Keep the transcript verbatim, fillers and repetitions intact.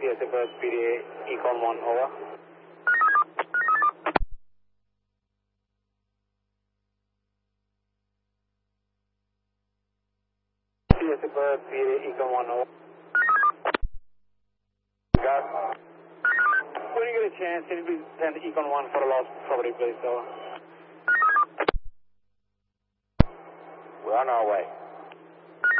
C S F P D A, Econ one, over. C S F P D A, Econ one, over. Got. When you get a chance, can you please send Econ one for a lost property, please, over? We're on our way.